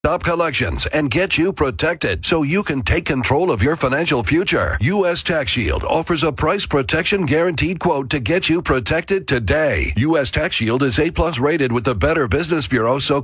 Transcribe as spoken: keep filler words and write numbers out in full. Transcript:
Stop collections and get you protected so you can take control of your financial future. U S Tax Shield offers a price protection guaranteed quote to get you protected today. U S Tax Shield is A plus rated with the Better Business Bureau, so